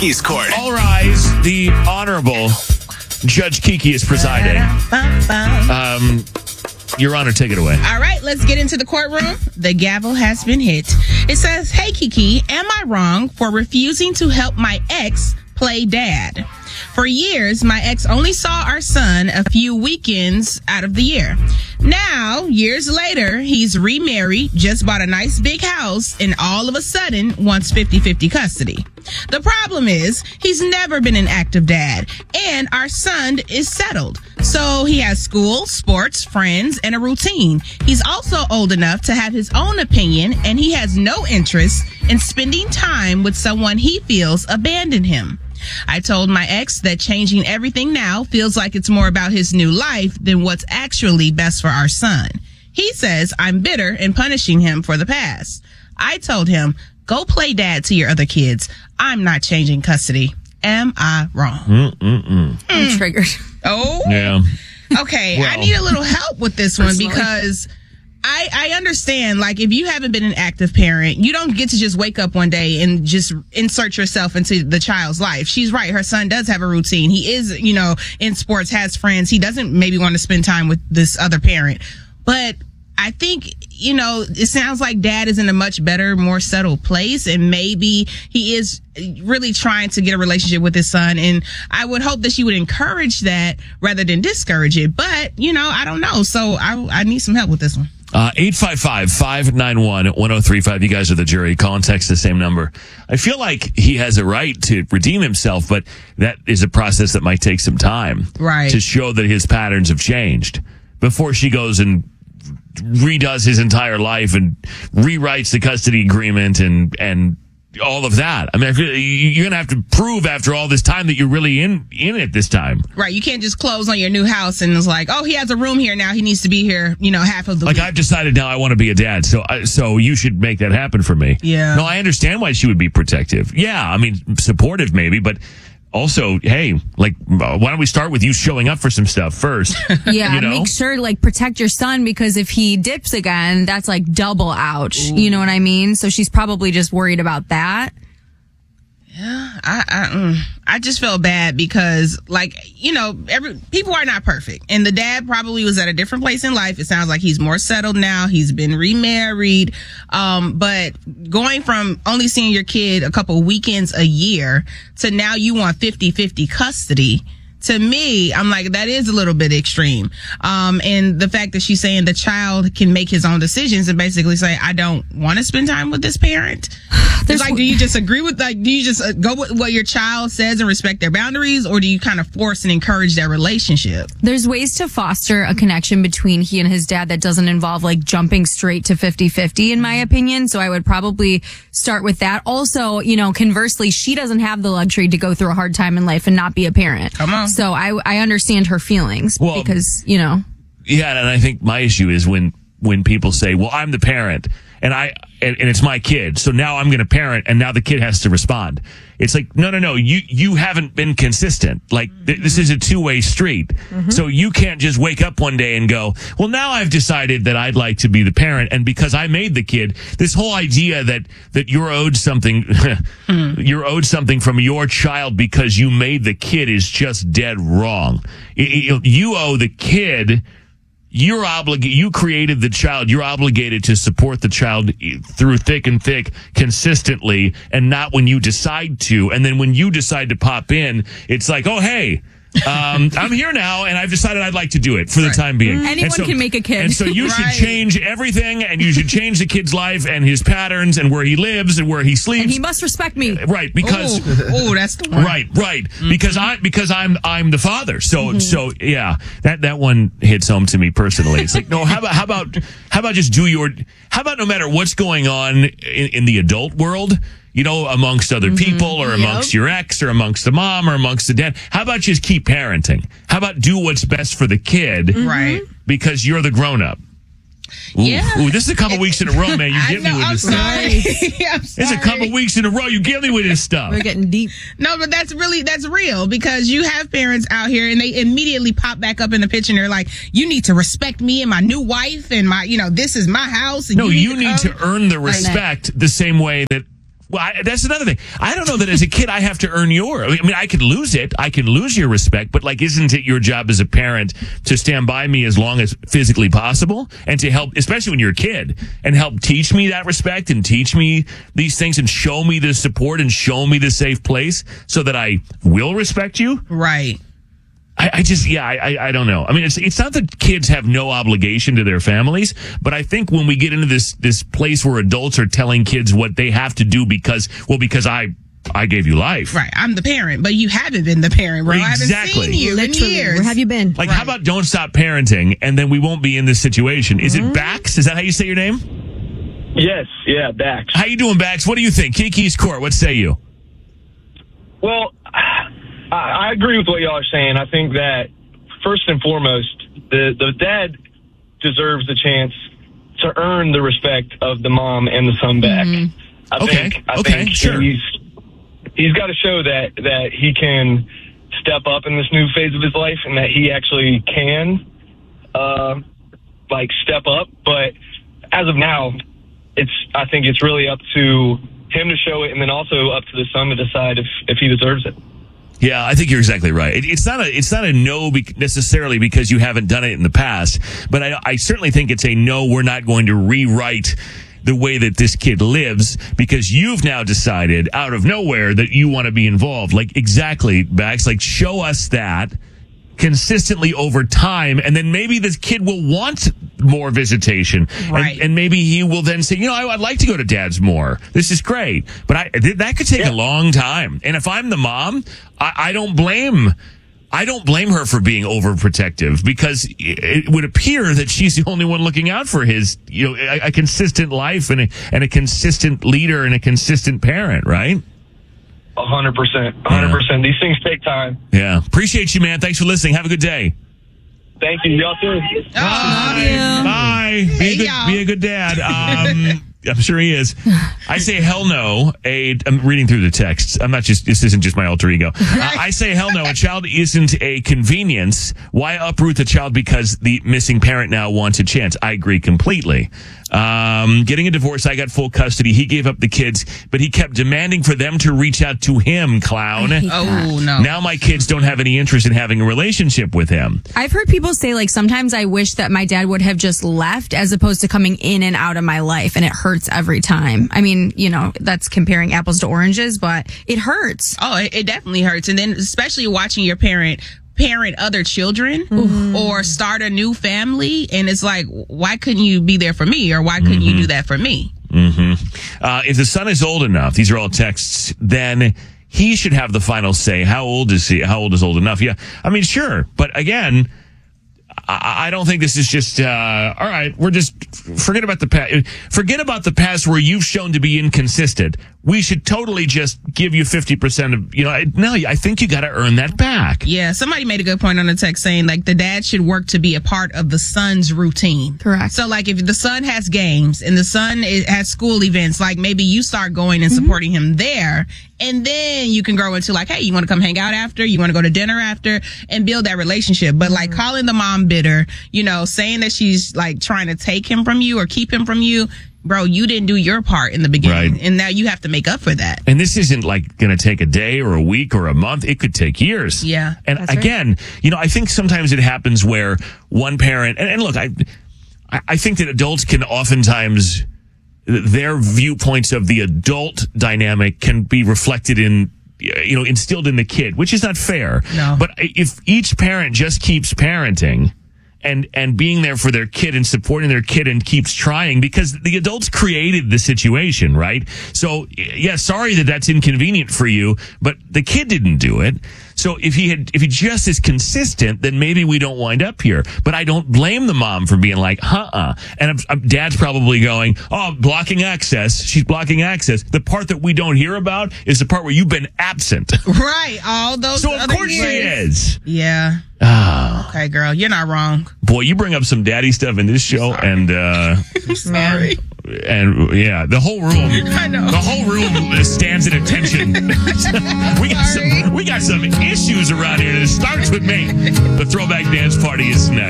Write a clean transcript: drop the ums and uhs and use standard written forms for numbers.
Kiki's Court. All rise. The Honorable Judge Kiki is presiding. Your Honor, take it away. All right, let's get into the courtroom. The gavel has been hit. It says, "Hey, Kiki, am I wrong for refusing to help my ex play dad? For years, my ex only saw our son a few weekends out of the year. Now, years later, he's remarried, just bought a nice big house, and all of a sudden wants 50-50 custody. The problem is, he's never been an active dad, and our son is settled. So he has school, sports, friends, and a routine. He's also old enough to have his own opinion, and he has no interest in spending time with someone he feels abandoned him. I told my ex that changing everything now feels like it's more about his new life than what's actually best for our son. He says I'm bitter and punishing him for the past. I told him, go play dad to your other kids. I'm not changing custody. Am I wrong?" I'm triggered. Oh? Yeah. Okay, Well, I need a little help with this one because I understand, like, if you haven't been an active parent, you don't get to just wake up one day and just insert yourself into the child's life. She's right. Her son does have a routine. He is, in sports, has friends. He doesn't maybe want to spend time with this other parent. But I think, it sounds like dad is in a much better, more settled place, and maybe he is really trying to get a relationship with his son. And I would hope that she would encourage that rather than discourage it. But, I don't know. So I need some help with this one. 855-591-1035. You guys are the jury. Call and text the same number. I feel like he has a right to redeem himself, but that is a process that might take some time. Right. To show that his patterns have changed before she goes and redoes his entire life and rewrites the custody agreement and all of that. I mean, I feel you're going to have to prove after all this time that you're really in it this time. Right. You can't just close on your new house and it's like, oh, he has a room here now. He needs to be here, half of the week. I've decided now I want to be a dad. So you should make that happen for me. Yeah. No, I understand why she would be protective. Yeah. I mean, supportive maybe, but also, hey, why don't we start with you showing up for some stuff first? Yeah, make sure, protect your son, because if he dips again, that's double ouch. Ooh. You know what I mean? So she's probably just worried about that. Yeah, I just feel bad because, people are not perfect. And the dad probably was at a different place in life. It sounds like he's more settled now. He's been remarried. But going from only seeing your kid a couple weekends a year to now you want 50-50 custody, to me, I'm like, that is a little bit extreme. And the fact that she's saying the child can make his own decisions and basically say, I don't want to spend time with this parent. It's do you just agree with, do you just go with what your child says and respect their boundaries, or do you kind of force and encourage that relationship? There's ways to foster a connection between he and his dad that doesn't involve jumping straight to 50-50, in my opinion. So I would probably start with that. Also, conversely, she doesn't have the luxury to go through a hard time in life and not be a parent. Come on. So I understand her feelings because. Yeah, and I think my issue is when people say, well, I'm the parent and it's my kid, so now I'm going to parent, and now the kid has to respond. It's like, no, you haven't been consistent. This is a two-way street. Mm-hmm. So you can't just wake up one day and go, well, now I've decided that I'd like to be the parent, and because I made the kid, this whole idea that you're owed something, you're owed something from your child because you made the kid is just dead wrong. You owe the kid. You created the child. You're obligated to support the child through thick and thick consistently, and not when you decide to. And then when you decide to pop in, it's like, oh, hey, I'm here now, and I've decided I'd like to do it for the time being. Anyone can make a kid. And so you should change everything, and you should change the kid's life and his patterns and where he lives and where he sleeps. And he must respect me. Right, because that's the one. Right. Mm-hmm. Because I'm the father. So yeah, that one hits home to me personally. It's like, no, how about just how about no matter what's going on in the adult world, amongst other people or amongst your ex or amongst the mom or amongst the dad. How about just keep parenting? How about do what's best for the kid? Right. Because you're the grown up. Ooh, this is a couple weeks in a row, man. You get me with this stuff. I'm sorry. This is a couple weeks in a row. You get me with this stuff. We're getting deep. No, but that's real, because you have parents out here and they immediately pop back up in the picture and they're like, you need to respect me and my new wife and my, this is my house. And you need to earn the respect the same way that Well, that's another thing. I don't know that as a kid I have to earn your. I mean, I could lose it. I can lose your respect, but like, isn't it your job as a parent to stand by me as long as physically possible and to help, especially when you're a kid, and help teach me that respect and teach me these things and show me the support and show me the safe place so that I will respect you? Right. I don't know. I mean, it's not that kids have no obligation to their families, but I think when we get into this place where adults are telling kids what they have to do because I gave you life. Right. I'm the parent, but you haven't been the parent, bro. Exactly. I haven't seen you Literally, in years. where have you been? Like, how about don't stop parenting, and then we won't be in this situation? Is it Bax? Is that how you say your name? Yes, yeah, Bax. How you doing, Bax? What do you think? Kiki's Court, what say you? Well, I agree with what y'all are saying. I think that, first and foremost, the dad deserves a chance to earn the respect of the mom and the son back. I think sure. He's got to show that he can step up in this new phase of his life and that he actually can, step up. But as of now, I think it's really up to him to show it, and then also up to the son to decide if he deserves it. Yeah, I think you're exactly right. It's not a no necessarily because you haven't done it in the past, but I certainly think it's a no. We're not going to rewrite the way that this kid lives because you've now decided out of nowhere that you want to be involved. Like, exactly, Bax. Like, show us that consistently over time, and then maybe this kid will want more visitation. Right. And maybe he will then say, I'd like to go to dad's more. This is great. But that could take a long time. And if I'm the mom, I don't blame her for being overprotective because it would appear that she's the only one looking out for his, a consistent life and a consistent leader and a consistent parent, right? 100%. 100%. These things take time. Yeah. Appreciate you, man. Thanks for listening. Have a good day. Thank you. Y'all too. Bye. Be a good dad. I'm sure he is. I say hell no. I'm reading through the texts. This isn't just my alter ego. I say hell no. A child isn't a convenience. Why uproot the child because the missing parent now wants a chance? I agree completely. Getting a divorce, I got full custody. He gave up the kids, but he kept demanding for them to reach out to him, clown. Oh, no. Now my kids don't have any interest in having a relationship with him. I've heard people say, like, sometimes I wish that my dad would have just left as opposed to coming in and out of my life, and it hurts every time. I mean, that's comparing apples to oranges, but it hurts. Oh, it definitely hurts. And then especially watching your parent other children or start a new family, and it's like, why couldn't you be there for me, or why couldn't you do that for me? If the son is old enough, these are all texts, then he should have the final say. How old is he? How old is old enough? Yeah, I mean, sure, but again, I don't think this is just all right. We're just forget about the past. Forget about the past where you've shown to be inconsistent. We should totally just give you 50% of No, I think you got to earn that back. Yeah, somebody made a good point on the text saying like the dad should work to be a part of the son's routine. Correct. So like if the son has games and the son has school events, like maybe you start going and supporting him there. And then you can grow into like, hey, you want to come hang out after? You want to go to dinner after? And build that relationship. But like calling the mom bitter, saying that she's like trying to take him from you or keep him from you, bro, you didn't do your part in the beginning. Right. And now you have to make up for that. And this isn't like going to take a day or a week or a month. It could take years. Yeah. And again, I think sometimes it happens where one parent, and look, I think that adults can oftentimes, their viewpoints of the adult dynamic can be reflected in, instilled in the kid, which is not fair. No. But if each parent just keeps parenting and being there for their kid and supporting their kid and keeps trying, because the adults created the situation, right? So, yeah, sorry that that's inconvenient for you, but the kid didn't do it. So if he just is consistent, then maybe we don't wind up here. But I don't blame the mom for being like, And dad's probably going, blocking access. She's blocking access. The part that we don't hear about is the part where you've been absent. Right. All those. So of course she is. Yeah. Oh. Okay, girl, you're not wrong. Boy, you bring up some daddy stuff in this show, and I'm sorry. And yeah, the whole room. I know. The whole room stands at attention. we got some issues around here. It starts with me. The Throwback Dance Party is next.